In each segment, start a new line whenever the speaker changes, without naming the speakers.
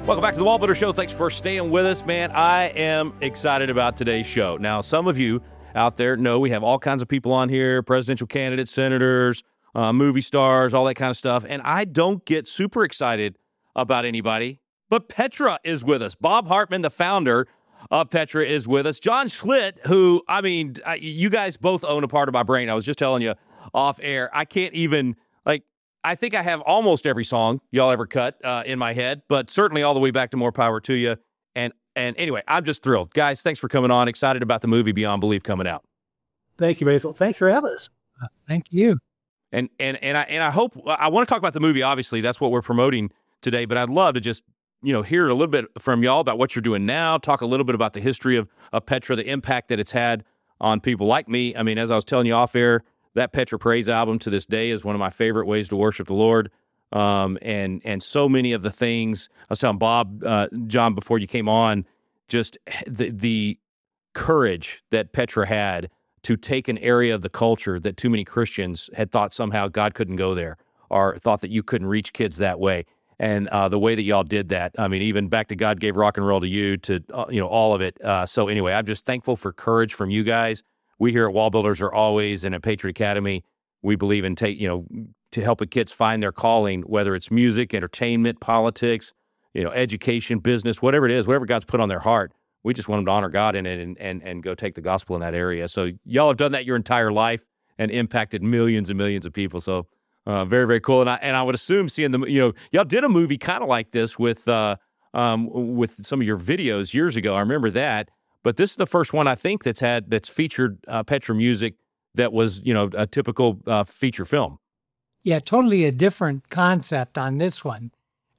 Welcome back to the Wall Builder Show. Thanks for staying with us, man. I am excited about today's show. Now, some of you out there know we have all kinds of people on here, presidential candidates, senators, movie stars, all that kind of stuff. And I don't get super excited about anybody, but Petra is with us. Bob Hartman, the founder of Petra, is with us. John Schlitt, who, you guys both own a part of my brain. I was just telling you off air. I can't even, I think I have almost every song y'all ever cut in my head, but certainly all the way back to More Power to You. And anyway, I'm just thrilled. Guys, thanks for coming on. Excited about the movie Beyond Belief coming out.
Thank you, Basil. Thanks for having us.
Thank you.
And I hope, I want to talk about the movie, obviously. That's what we're promoting today, but I'd love to just, hear a little bit from y'all about what you're doing now, talk a little bit about the history of Petra, the impact that it's had on people like me. I mean, as I was telling you off air, that Petra Praise album to this day is one of my favorite ways to worship the Lord. And so many of the things, I was telling Bob, John, before you came on, just the courage that Petra had to take an area of the culture that too many Christians had thought somehow God couldn't go there, or thought that you couldn't reach kids that way. And the way that y'all did that, I mean, even back to God Gave Rock and Roll to You, to, all of it. So anyway, I'm just thankful for courage from you guys. We here at Wall Builders are always, and at Patriot Academy, we believe in to helping kids find their calling, whether it's music, entertainment, politics, education, business, whatever it is, whatever God's put on their heart. We just want them to honor God in it and go take the gospel in that area. So y'all have done that your entire life and impacted millions and millions of people. So very, very cool. And I would assume seeing y'all did a movie kind of like this with some of your videos years ago. I remember that. But this is the first one I think that's featured Petra music that was, a typical feature film.
Yeah, totally a different concept on this one.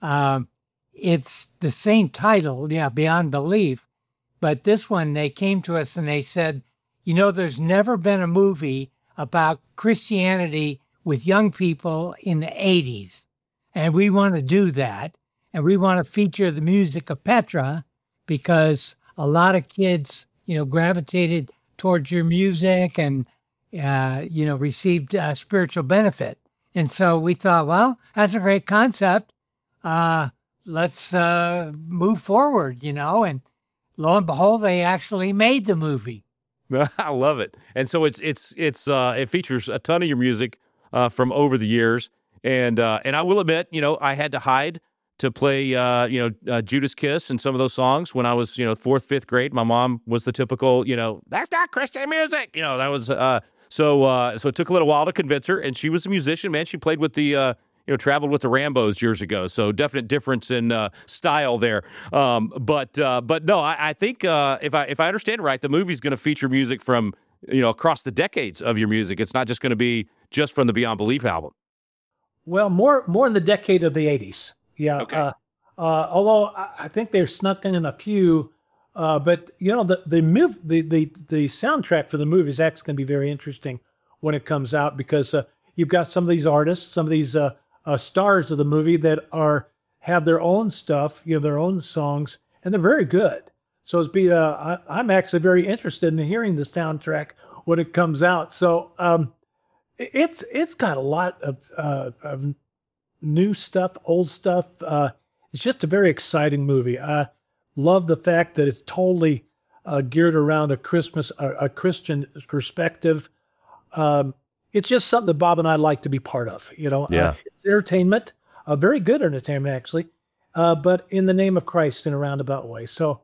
It's the same title, Beyond Belief. But this one, they came to us and they said, there's never been a movie about Christianity with young people in the 80s. And we want to do that. And we want to feature the music of Petra because a lot of kids, gravitated towards your music and, received spiritual benefit. And so we thought, well, that's a great concept. Let's move forward, and lo and behold, they actually made the movie.
I love it. And so it features a ton of your music from over the years. And I will admit, I had to hide to play, Judas Kiss and some of those songs when I was, 4th, 5th grade. My mom was the typical, that's not Christian music. That was, so it took a little while to convince her. And she was a musician, man. She played with the, traveled with the Rambos years ago. So definite difference in style there. But no, I think if I understand it right, the movie's going to feature music from, across the decades of your music. It's not just going to be just from the Beyond Belief album.
Well, more in the decade of the 80s. Yeah.
Okay.
Although I think they're snuck in a few, but the soundtrack for the movie is actually going to be very interesting when it comes out because you've got some of these artists, some of these stars of the movie that have their own stuff, their own songs, and they're very good. So I'm actually very interested in hearing the soundtrack when it comes out. So it's got a lot of new stuff, old stuff. It's just a very exciting movie. I love the fact that it's totally geared around a Christian perspective. It's just something that Bob and I like to be part of.
Yeah.
It's entertainment, very good entertainment actually, but in the name of Christ in a roundabout way. So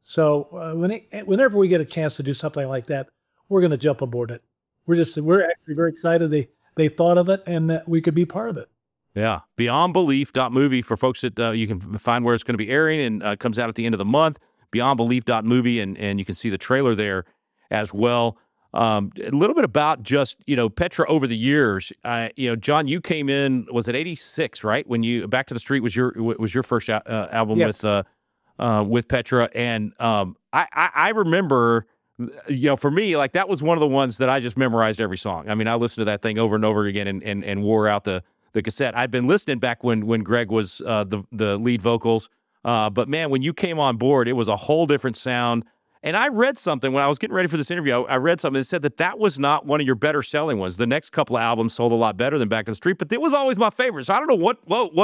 whenever we get a chance to do something like that, we're going to jump aboard it. We're actually very excited they thought of it and that we could be part of it.
Yeah. BeyondBelief.movie for folks that you can find where it's going to be airing and comes out at the end of the month. BeyondBelief.movie, and you can see the trailer there as well. A little bit about just, Petra over the years. John, you came in, was it 86, right? When Back to the Street was your first album.
Yes.
With Petra. And I remember, for me, like that was one of the ones that I just memorized every song. I mean, I listened to that thing over and over again and wore out the cassette. I'd been listening back when Greg was the lead vocals. But man, when you came on board, it was a whole different sound. And I read something when I was getting ready for this interview. I read something that said that was not one of your better selling ones. The next couple of albums sold a lot better than Back to the Street, but it was always my favorite. So I don't know what